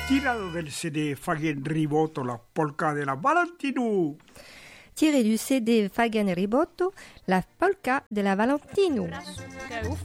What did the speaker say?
Tirado del CD Fagen Ribotto, la polka della Valentino. Tiré du CD Fagen Ribotto, la polka della Valentino.